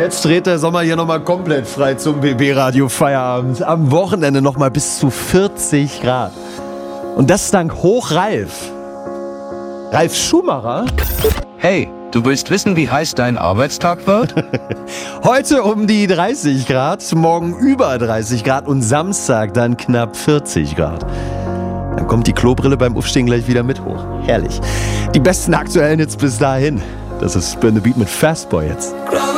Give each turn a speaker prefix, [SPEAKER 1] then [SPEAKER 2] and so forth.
[SPEAKER 1] Jetzt dreht der Sommer hier nochmal komplett frei zum BB-Radio Feierabend. Am Wochenende nochmal bis zu 40 Grad. Und das dank Hochralf. Ralf Schumacher.
[SPEAKER 2] Hey, du willst wissen, wie heiß dein Arbeitstag wird?
[SPEAKER 1] Heute um die 30 Grad, morgen über 30 Grad und Samstag dann knapp 40 Grad. Dann kommt die Klobrille beim Aufstehen gleich wieder mit hoch. Herrlich. Die besten aktuellen Hits bis dahin. Das ist Burn the Beat mit Fastboy jetzt.